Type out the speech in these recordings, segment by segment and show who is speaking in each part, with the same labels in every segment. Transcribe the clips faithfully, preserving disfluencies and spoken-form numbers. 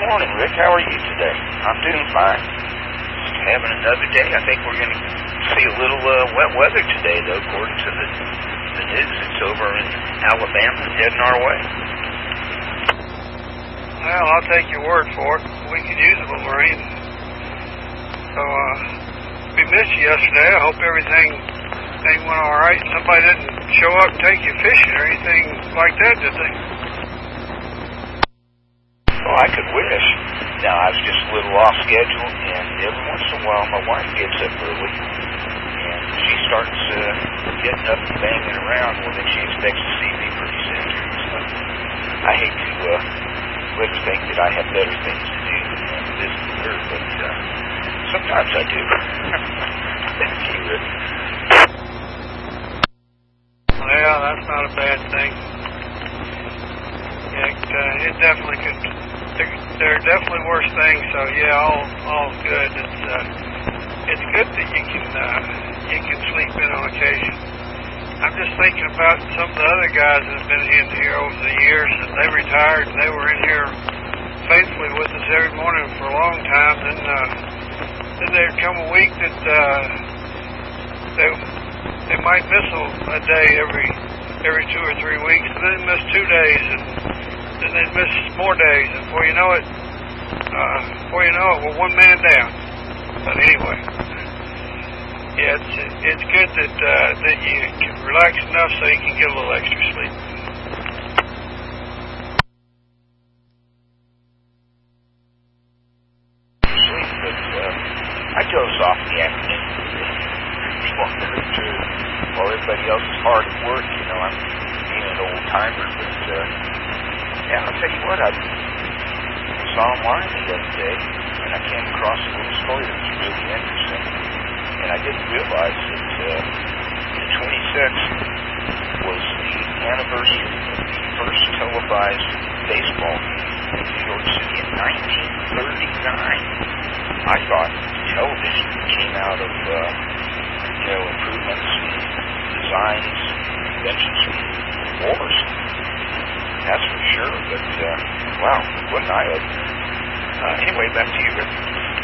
Speaker 1: morning, Rick. How are you today? I'm doing fine. Just having another day. I think we're going to see a little uh, wet weather today, though, according to the, the news. It's over in Alabama and heading our way.
Speaker 2: Well, I'll take your word for it. We could use a little rain. So, uh, we missed you yesterday. I hope everything, everything went all right. Somebody didn't show up and take you fishing or anything like that, did they?
Speaker 1: Well, I could wish. Now, I was just a little off schedule, and every once in a while, my wife gets up early, and she starts uh, getting up and banging around. Well, then she expects to see me pretty soon. So, I hate to uh, let her think that I have better things to do than visit with her, but uh, sometimes I do. Thank you, Rick.
Speaker 2: Well, that's not a bad thing. It, uh, it definitely could. There, there are definitely worse things. So yeah, all all good. It's uh, it's good that you can uh, you can sleep in on occasion. I'm just thinking about some of the other guys that have been in here over the years, and they retired and they were in here faithfully with us every morning for a long time. Then uh, then there'd come a week that uh, they they might miss a, a day every every two or three weeks, and then miss two days, and then they'd miss more days, and before you know it, uh, before you know it, we're one man down. But anyway, yeah, it's it's good that uh, that you can relax enough so you can get a little extra sleep.
Speaker 1: Sleep, but uh, I doze off in the afternoon. While everybody else is hard at work, you know, I'm being an old timer, but uh, yeah, I'll tell you what, I saw online the other day, and I came across a little story that was really interesting, and I didn't realize that uh, the twenty-sixth was the anniversary of the first televised baseball game in New York City in nineteen thirty-nine. I thought television came out of, uh, you know, improvements, designs, inventions, wars. That's for sure, but, uh, wow, what an eye-opener. Uh, anyway, back to you, Rick.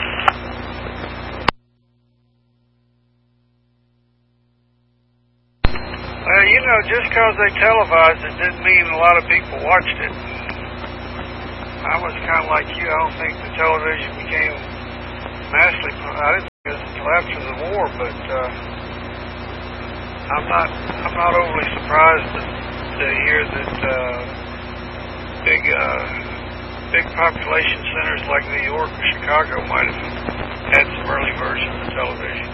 Speaker 2: Well, you know, just because they televised it didn't mean a lot of people watched it. I was kind of like you. I don't think the television became massively, I didn't think it was until after the war, but, uh, I'm not, I'm not overly surprised to, to hear that, uh, big, uh, big population centers like New York or Chicago might have had some early versions of television.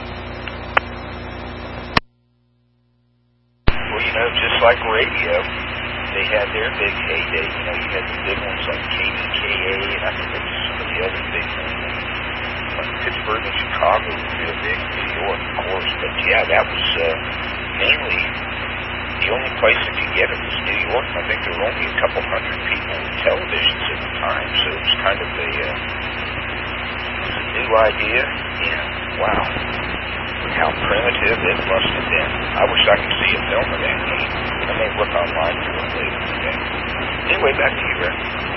Speaker 1: Well, you know, just like radio, they had their big heyday. You know, you had the big ones like K B K A, and I think there was some of the other big ones. Like Pittsburgh and Chicago was real big, New York, of course. But yeah, that was uh, mainly the only place that could get it was New York. I think there were only a couple hundred people with televisions at the time, so it was kind of a, uh, it was a new idea. And wow, how primitive it must have been. I wish I could see a film of that game. I may look online for it later today. Anyway, back to you, Rick.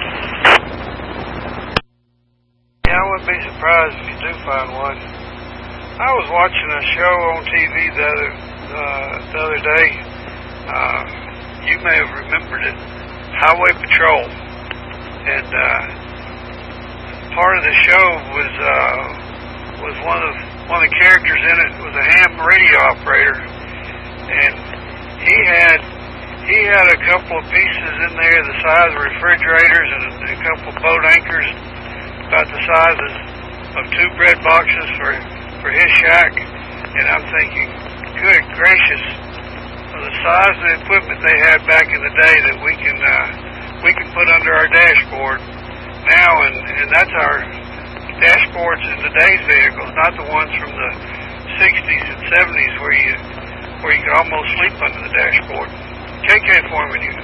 Speaker 2: Yeah, I wouldn't be surprised if you do find one. I was watching a show on T V the other uh, the other day. Uh, you may have remembered it, Highway Patrol, and uh, part of the show was uh, was one of one of the characters in it was a ham radio operator, and he had he had a couple of pieces in there the size of refrigerators and a couple of boat anchors about the size of, of two bread boxes for for his shack, and I'm thinking, good gracious, for the size of the equipment they had back in the day that we can uh, we can put under our dashboard now, and, and that's our dashboards in today's vehicles, not the ones from the sixties and seventies where you where you could almost sleep under the dashboard. K K Foreman, you.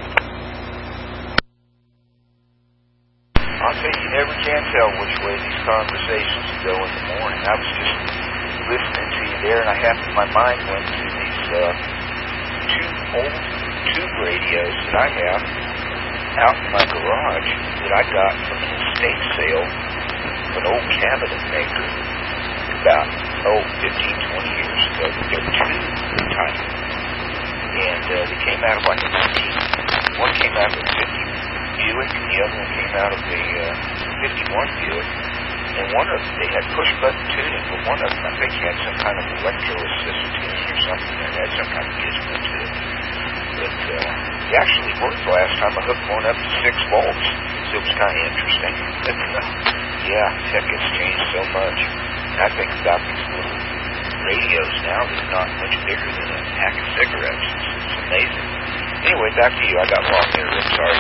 Speaker 1: I'll say you never can tell which way these conversations go in the morning. I was just listening to you there, and I have my mind went to these uh, two old tube radios that I have out in my garage that I got from an estate sale of an old cabinet maker about, oh, fifteen, twenty years ago. There were two types. And uh, they came out of like a nineteen, one came out of a fifty Buick, and the other one came out of a uh, fifty-one Buick. And one of them, they had push-button tuning, but one of them, I think, had some kind of electro-assist tuning or something, and had some kind of gizmo to it. But uh, it actually worked last time. I hooked one up to six volts, so it was kind of interesting. But, uh, yeah, tech has changed so much. And I think about these little radios now that's not much bigger than a pack of cigarettes. It's, it's amazing. Anyway, back to you. I got lost there, Rick. Sorry.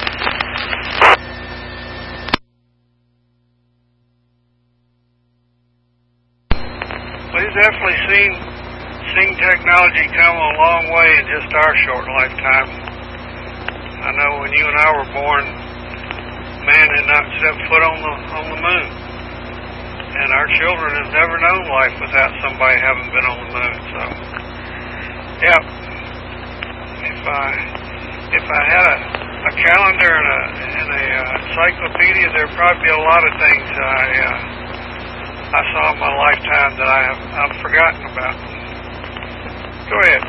Speaker 2: We've definitely seen seen technology come a long way in just our short lifetime. I know when you and I were born, man had not set foot on the on the moon, and our children have never known life without somebody having been on the moon. So, yeah, if I if I had a, a calendar and a and a uh, encyclopedia, there'd probably be a lot of things I. Uh, I saw in my lifetime that I have I've forgotten about. Go ahead.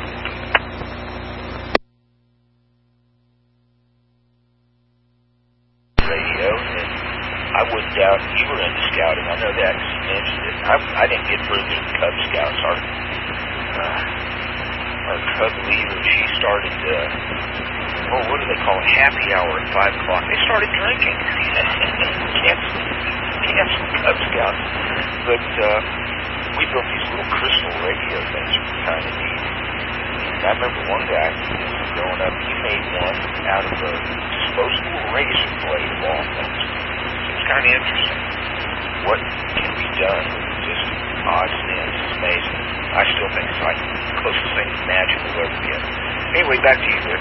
Speaker 1: Radio, and I wouldn't doubt you were into scouting. I know that because you mentioned it. I, I didn't get further than Cub Scouts. Our, uh, our Cub leader, she started, uh, oh, what do they call it? Happy hour at five o'clock. They started drinking. Cancel. Cancel Cub Scouts. But uh, we built these little crystal radio things that were kind of neat. And I remember one guy, growing up, he made one out of a disposable razor blade of all things. So it's kind of interesting. What can be done with just odds and ends is amazing. I still think it's like the closest thing to magic we'll ever get. Anyway, back to you, Rick.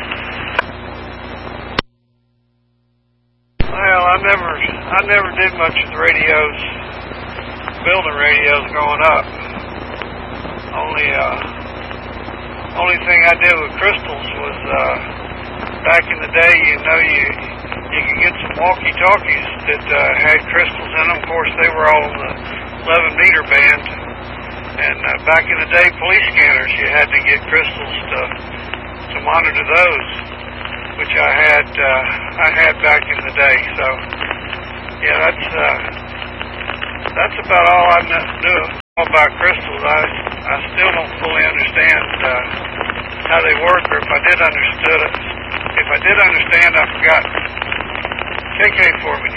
Speaker 2: Well, I never, I never did much with radios, building radios growing up. Only, uh, only thing I did with crystals was, uh, back in the day, you know, you you could get some walkie-talkies that uh, had crystals in them. Of course, they were all in the eleven meter band. And uh, back in the day, police scanners, you had to get crystals to to monitor those, which I had uh, I had back in the day. So, yeah, that's uh, that's about all I knew about crystals. I I still don't fully understand uh, how they work, or if I did understood it, if I did understand, I forgot. K K for me.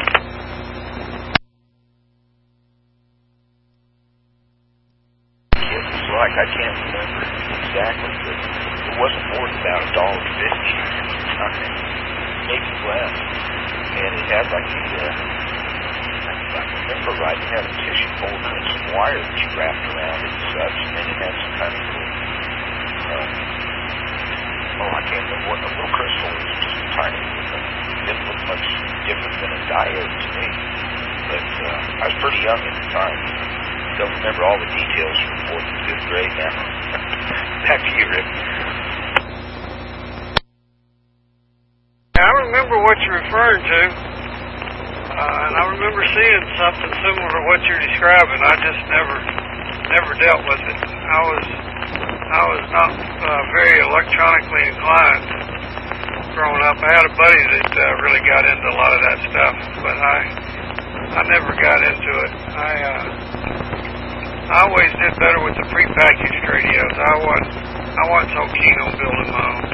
Speaker 1: It was like, I can't remember exactly, but it wasn't more than about a dollar fifty, maybe less. And it had like the, uh, if I remember right, it had a tissue holder and some wire that you wrapped around it and such, and then it had some kind of little, um, oh, I can't remember what the little crystal was, just tiny. It didn't look much different than a diode to me. But uh, I was pretty young at the time. Don't remember all the details from fourth and fifth grade now. Back to you, Rick.
Speaker 2: I remember what you're referring to, uh, and I remember seeing something similar to what you're describing. I just never, never dealt with it. I was, I was not uh, very electronically inclined growing up. I had a buddy that uh, really got into a lot of that stuff, but I, I never got into it. I, uh, I always did better with the prepackaged radios. I wasn't, I wasn't so keen on building my own.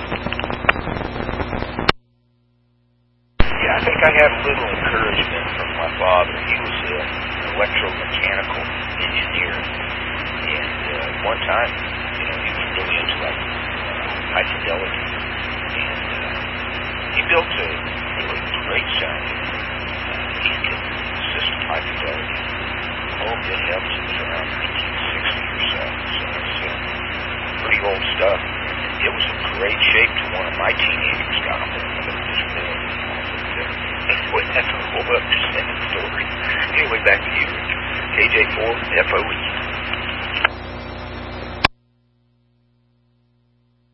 Speaker 1: Yeah, I think I had a little encouragement from my father. He was uh, an electromechanical engineer, and uh, one time, you know, he was really into like uh, high fidelity, and uh, he built a really great sounding uh, Beacon system, high fidelity. Oh, good heavens, it was around nineteen sixty or so, so it's uh, pretty old stuff. It was in great shape to one of my teenagers got a hold of it. It was really, anyway, that's a whole other sad story. Anyway, back to you, K J four F O E.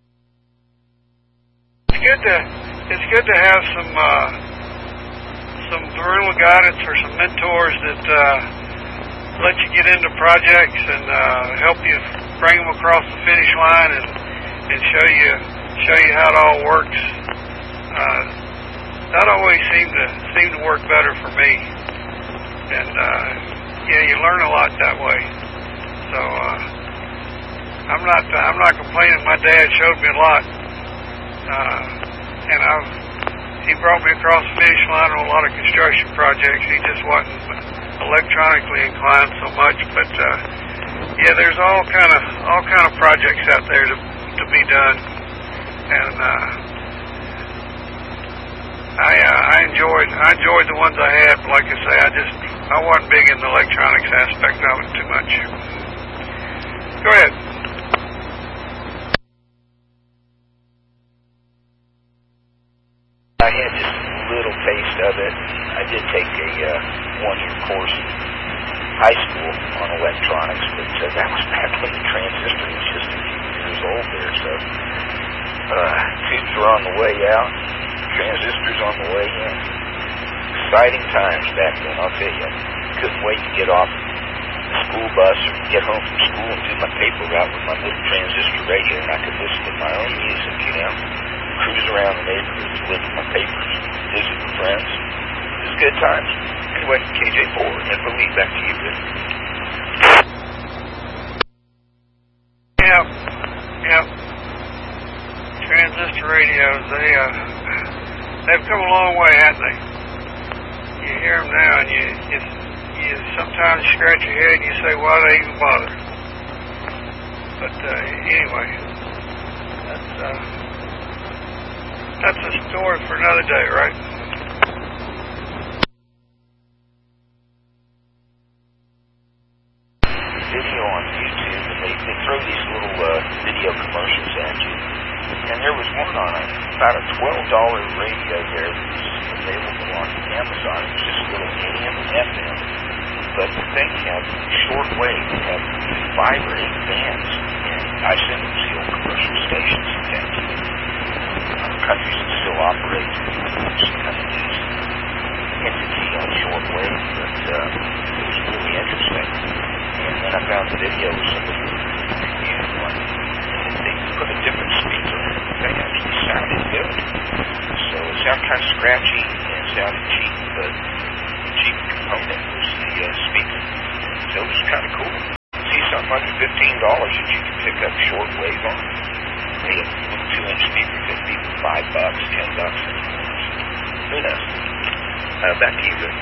Speaker 2: It's good to it's good to have some uh, some parental guidance or some mentors that uh, let you get into projects and uh, help you bring them across the finish line and, and show you show you how it all works. Uh, that always seemed to seem to work better for me, and uh, yeah, you learn a lot that way. So uh, I'm not I'm not complaining. My dad showed me a lot, uh, and I've he brought me across the finish line on a lot of construction projects. He just wasn't electronically inclined so much, but uh, yeah, there's all kind of all kind of projects out there to to be done, and uh, I uh, I enjoyed I enjoyed the ones I had. But like I say, I just I wasn't big in the electronics aspect of it too much. Go ahead.
Speaker 1: I had just a little taste of it. I did take a uh, one-year course in high school on electronics, but uh, that was back when the transistor was just a few years old there. So uh, tubes were on the way out, transistors on the way in. Exciting times back then, I'll tell you. Couldn't wait to get off the school bus or get home from school and do my paper route with my little transistor radio, and I could listen to my own music, you know. Cruise around the neighborhood, look at my papers, visit with friends. It was good times. Anyway, K J four, Info Lead, back to you, Rick.
Speaker 2: Yeah, yeah. Transistor radios, they, uh, they've come a long way, haven't they? You hear them now, and you, you, you sometimes scratch your head and you say, why do they even bother? But, uh, anyway, that's, uh, That's a story for another day, right?
Speaker 1: Video on YouTube, and they, they throw these little uh, video commercials at you. And there was one on a, about a twelve dollar radio there that was available on Amazon. It was just a little A M and F M. But the thing had shortwave, it had five or eight bands, and I sent them to the old commercial stations and things. Countries that still operate some kind of news entity on shortwave, but uh, it was really interesting. And then I found a video of somebody using one, and they put a different speaker in it. They actually sounded good. So it sounded kind of scratchy and it sounded cheap, but the cheap component was the uh, speaker. So it was kind of cool. See something under fifteen dollars that you can pick up shortwave on. Hey, a little two-inch speaker could be five bucks, ten bucks. Who knows? Uh, back to you, Rick.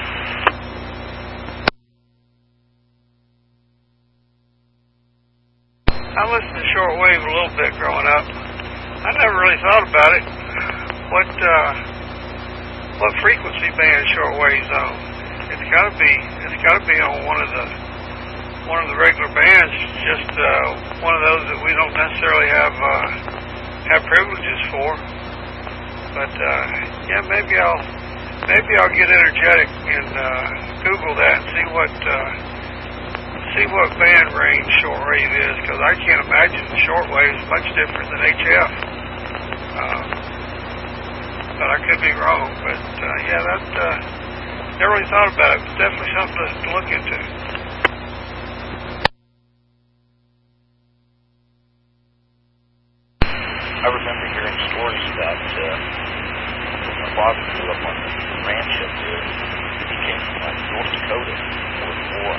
Speaker 2: I listened to shortwave a little bit growing up. I never really thought about it. What uh, what frequency band shortwave's on? It's got to be. It's got to be on one of the one of the regular bands. Just uh, one of those that we don't necessarily have uh, have privileges for. But uh, yeah, maybe I'll maybe I'll get energetic and uh, Google that and see what. Uh, see what band range shortwave is, because I can't imagine shortwave is much different than H F. Uh, but I could be wrong. But uh, yeah, that uh, never really thought about it. It's definitely something to, to look into.
Speaker 1: I remember hearing stories about uh, my father grew up on the ranch up there. He came from like North Dakota before the war.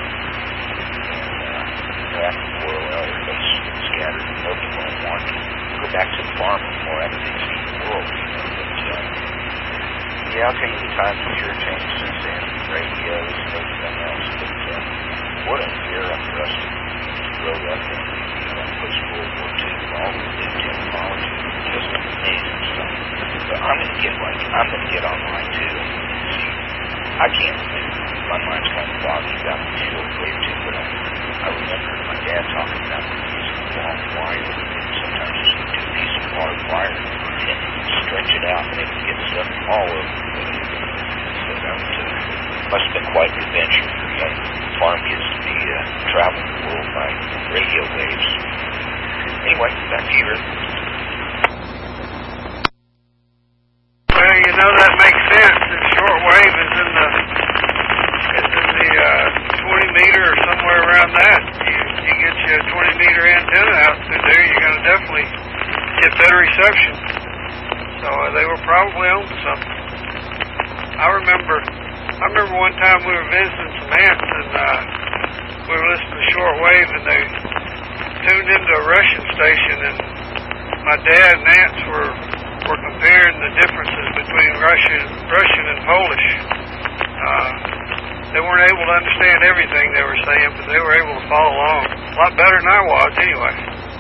Speaker 1: After the war, well, everybody's scattered and nobody wanted to go back to the farm anymore after they see the world, you know. But, uh, yeah, I'll tell you the times have sure changed since then, radios and everything else. But uh, what an era for us to, to grow up in, you know, post-World War Two, all the new technology, just amazing stuff. But I'm going to get like, I'm going to get online too. See, I can't think. My mind's kind of foggy about the shortwave too, but I, I remember my dad talking about using a long wire, and sometimes just a two piece of hard wire, and stretch it out, and they could get stuff all over the place. So that was, uh, must have been quite an adventure for young farm kids to be uh, traveling the world by radio waves. Anyway, back to you, Rick.
Speaker 2: Well, you know, that makes sense. The shortwave is exception. So uh, they were probably on to something. I remember, I remember one time we were visiting some aunts, and uh, we were listening to shortwave, and they tuned into a Russian station, and my dad and aunts were were comparing the differences between Russian, Russian and Polish. Uh, they weren't able to understand everything they were saying, but they were able to follow along. A lot better than I was, anyway.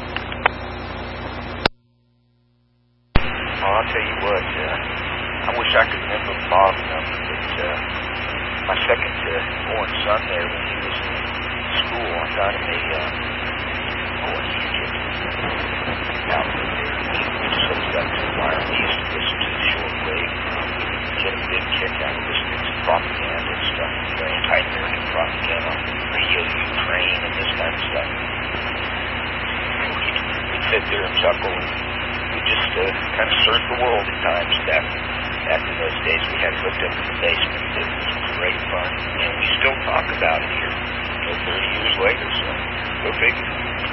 Speaker 1: Well, I'll tell you what, uh, I wish I could remember Bob number, but uh, my second uh, born son there, when he was in school, I got him a, uh, oh, what did you get? Outfit there. He just hooked up to the wire. He used to listen to the shortwave. He had a big kick out of listening to propaganda and stuff, you know, anti-American propaganda on radio Ukraine and this kind of stuff. We'd, we'd sit there and chuckle, and we just uh, kind of surfed the world at times back, back in those days. We had it hooked up in the basement. It was great fun, and we still talk about it here, you know, thirty years later, so go figure.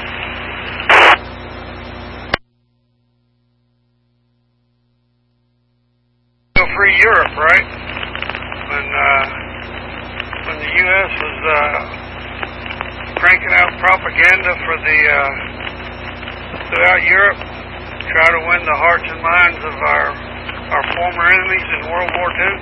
Speaker 2: Free Europe, right? When uh, when the U S was uh, cranking out propaganda for the uh, throughout Europe, try to win the hearts and minds of our our former enemies in World War Two.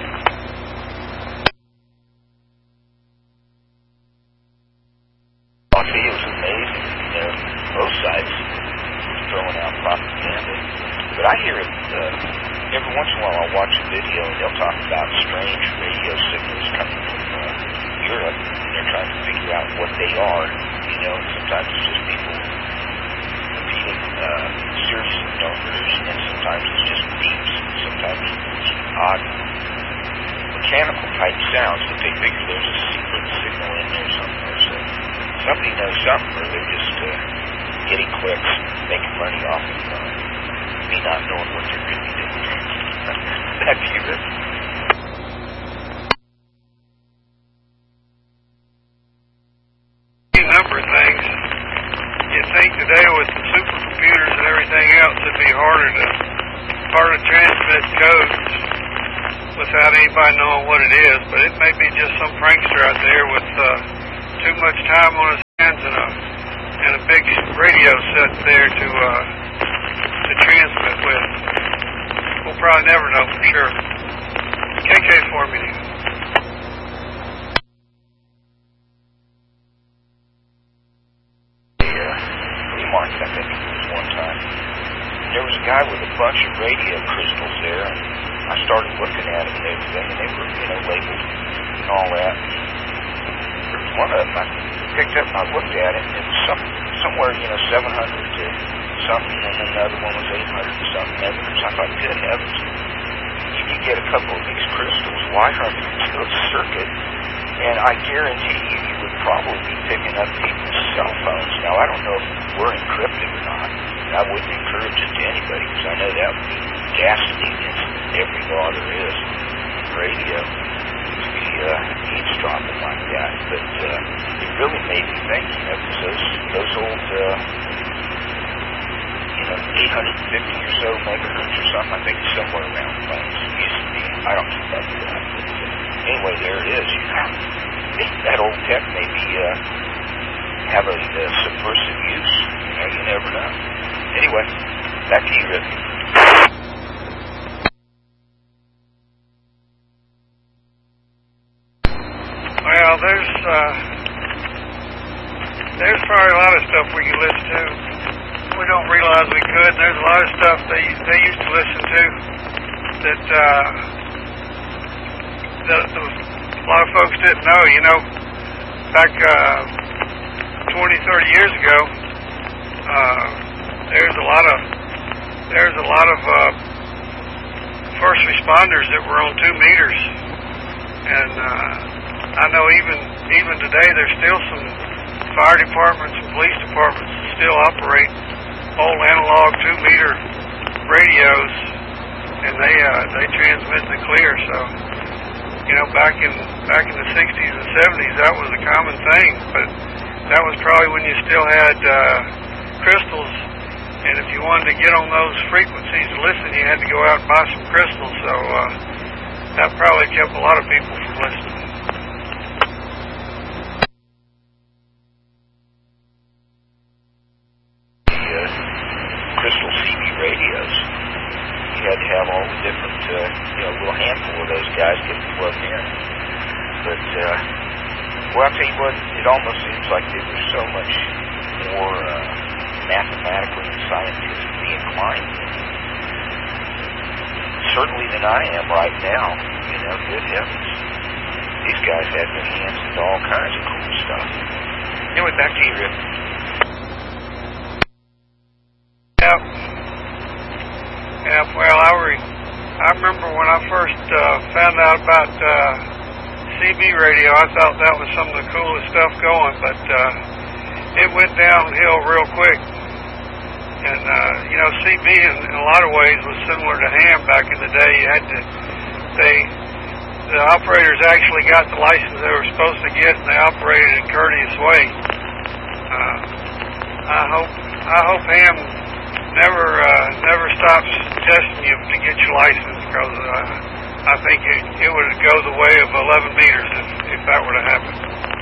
Speaker 1: I see, it was amazing. You know, both sides throwing out propaganda, but I hear it. Uh, Every once in a while I'll watch a video and they'll talk about strange radio signals coming from uh, Europe, and they're trying to figure out what they are. You know, sometimes it's just people repeating uh, series of numbers, and sometimes it's just beeps, and sometimes it's odd mechanical type sounds that they figure there's a secret signal in there somewhere. So somebody knows something, or they're just uh, getting clicks, making money off of uh, me not knowing what they're really doing. Back to you, Rick.
Speaker 2: A number of things. You think today with the supercomputers and everything else, it'd be harder to harder to transmit codes without anybody knowing what it is. But it may be just some prankster out there with uh, too much time on his hands and a and a big radio set there to uh, to transmit with. We'll probably never know for sure. K K Formula.
Speaker 1: Yeah, remarks, I think it was one time. There was a guy with a bunch of radio crystals there, and I started looking at them and everything, and they were, you know, labeled and all that. There was one of them I picked up and I looked at it, and it was some, somewhere, you know, seven hundred to something, and then the other one was eight hundred and something megahertz. I thought, good heavens, you could get a couple of these crystals, wire them into a circuit, and I guarantee you, you would probably be picking up people's cell phones. Now, I don't know if we're encrypted or not, and I wouldn't encourage it to anybody, because I know that would be ghastly against every law there is in radio to be uh, eavesdropping like that. But uh, it really made me think, you know, because those, those old... Uh, you know, eight hundred fifty or so megahertz or something. I think it's somewhere around the place. It used to be. I don't keep up with that. But uh, anyway, there it is. You know, that old tech maybe uh, have a, a subversive use. You know, you never know. Anyway, back to you, Rick.
Speaker 2: Well, there's uh, there's probably a lot of stuff we could listen to. We don't realize we could. There's a lot of stuff they they used to listen to that uh, that, that was, a lot of folks didn't know. You know, back uh, twenty, thirty years ago, uh, there's a lot of there's a lot of uh, first responders that were on two meters, and uh, I know even even today there's still some fire departments and police departments that still operate old analog two meter radios, and they uh, they transmit the clear. So, you know, back in back in the sixties and seventies, that was a common thing. But that was probably when you still had uh, crystals and if you wanted to get on those frequencies to listen, you had to go out and buy some crystals, so uh, that probably kept a lot of people from listening.
Speaker 1: The uh, crystal C B radios, you had to have all the different, uh, you know, little handful of those guys getting plugged in. But, uh, well, I'll tell you what, it almost seems like they were so much more uh, mathematically and scientifically inclined, certainly than I am right now. You know, good heavens. These guys had their hands into all kinds of cool stuff. Anyway, back to you, Rick.
Speaker 2: Yep. Yep, well, I, re- I remember when I first uh, found out about uh, C B radio, I thought that was some of the coolest stuff going, but uh, it went downhill real quick. And, uh, you know, C B in, in a lot of ways was similar to ham back in the day. You had to, they, the operators actually got the license they were supposed to get, and they operated in a courteous way. Uh, I hope, I hope ham never, uh, never stops testing you to get your license, because uh, I think it, it would go the way of eleven meters if, if that were to happen.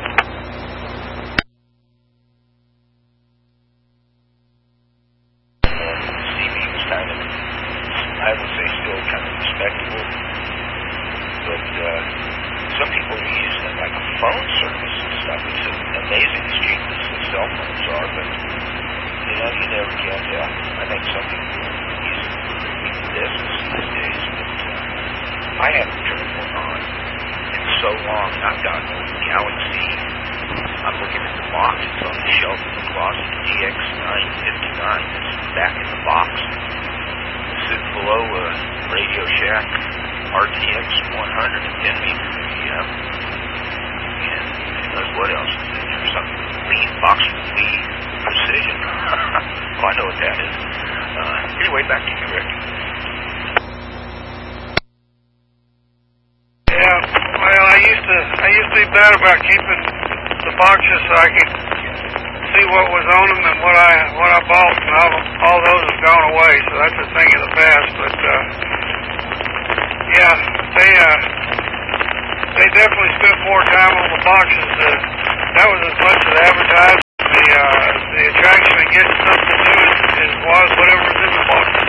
Speaker 1: I would say still kind of respectable, but uh, some people are using it like a phone service and stuff. It's amazing as cheap as the cell phones are, but you know, you never can tell. I think some people use it for repeat business these days, but uh, I haven't turned one on in so long. I've got an old Galaxy. I'm looking at the box. It's on the shelf in the closet. G X nine fifty-nine. It's back in the box. Sitting below a Radio Shack R T X one hundred ten meter, you know, and who knows what else is in there, something Lee, Boxer Lee Precision. Oh, I know what that is. Uh, anyway, back to you, Rick.
Speaker 2: Yeah, well, I used to, I used to be bad about keeping the boxes so I could see what was on them and what I what I bought, and all, all those have gone away, so that's a thing of the past. But uh, yeah, they uh, they definitely spent more time on the boxes. Uh, that was as much as advertised. The uh, the attraction of getting something new is, is was whatever was in the boxes.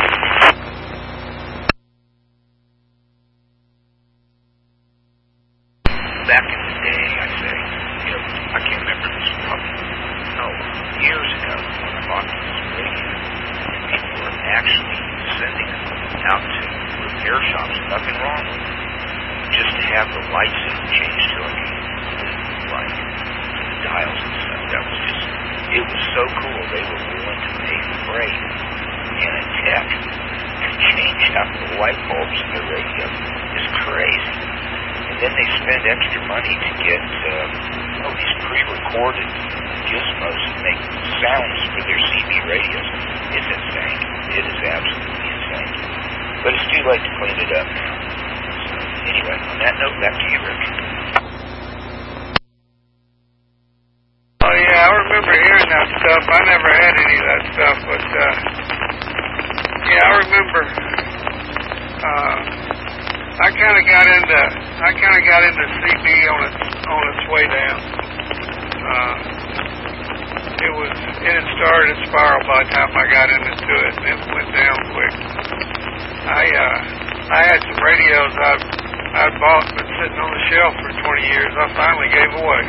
Speaker 1: Back in the day, I say, you know, I can't remember this probably. No, years ago, when I bought this radio, people were actually sending them out to repair shops, nothing wrong with them, just to have the lights in changed to like, like the dials and stuff. That was just, it was so cool. They were willing to pay freight and a tech to change out the light bulbs in the radio. It's crazy. And then they spend extra money to get uh, oh, these pre-recorded gizmos that make sounds for their C B radios. It's insane. It is absolutely insane. But it's too late to clean it up now. So, anyway, on that note, back to you, Rick.
Speaker 2: Oh, yeah, I remember hearing that stuff. I never had any of that stuff, but, uh, yeah, I remember, uh, I kind of got into, I kind of got into C B on its, on its way down. Uh, it was, it had started to spiral by the time I got into it, and it went down quick. I, uh, I had some radios I'd, I'd bought, been sitting on the shelf for twenty years. I finally gave away.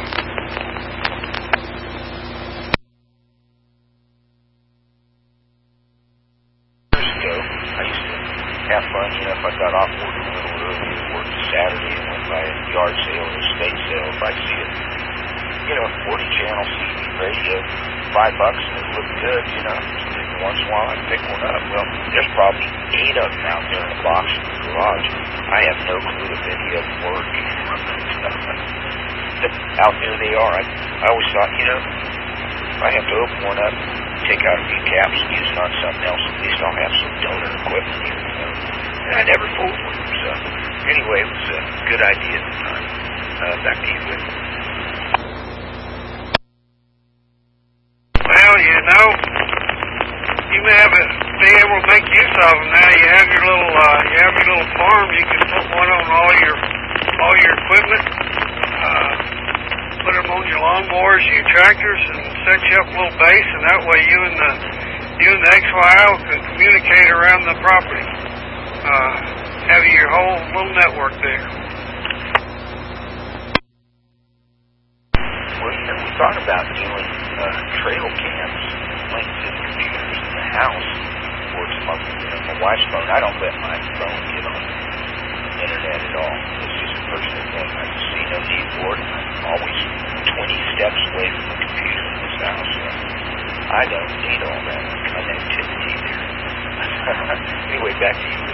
Speaker 1: Years ago, I used to have fun, you know, if I got off work a little early, worked Saturday and went by a yard sale or a estate sale, if I see it, you know, forty channel C B radio, five bucks, and it looked good, you know. Once in a while I'd pick one up. Well, there's probably eight of them out there in the box in the garage. I have no clue if any of them work. But out there they are. I, I always thought, you know, if I have to open one up, take out a few caps and use it on something else, at least I'll have some donor equipment here, you know. And I never fooled with them, so anyway, it was a good idea at the time. Uh, back to you, Rick.
Speaker 2: Well, you know, you to have it, be able to make use of them now. You have your little, uh, you have your little farm. You can put one on all your, all your equipment. Uh, put them on your lawnmowers, your tractors, and set you up a little base, and that way you and the, you and the X Y L can communicate around the property. Uh, have your whole little network there.
Speaker 1: Well, you know, we thought about doing uh, trail cams linked to the computers in the house, or to my, you know, my wife's phone. I don't let my phone get on the internet at all. It's just a personal thing. I just see no need for it. I'm always twenty steps away from the computer in this house. So I don't need all that connectivity there. Anyway, back to you.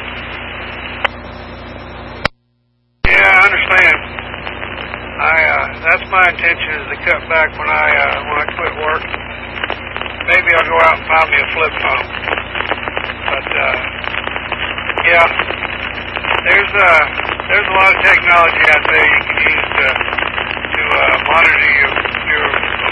Speaker 2: Yeah, I understand. I uh, that's my intention, is to cut back when I uh, when I quit work. Maybe I'll go out and find me a flip phone. But uh, yeah, there's uh there's a lot of technology out there you can use to to uh, monitor your your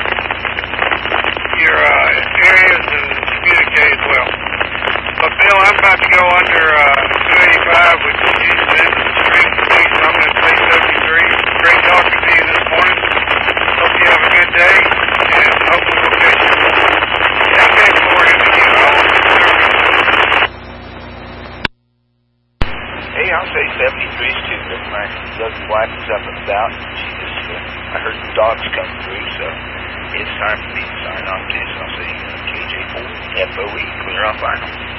Speaker 2: your uh, areas and communicate as well. But Bill, I'm about to go under uh, two eighty-five, which is usually the stream for me, so I'm going to say seventy-three. Great talking to you this morning. Hope you have a good day, and hopefully we'll catch you. Yeah, okay, forward to you.
Speaker 1: Hey, I'll say seventy-three is too, but my lovely wife is up and about. She just, uh, I heard the dogs come through, so it's time for me to sign off too. So I'll say uh, K J four F O E, clear on final.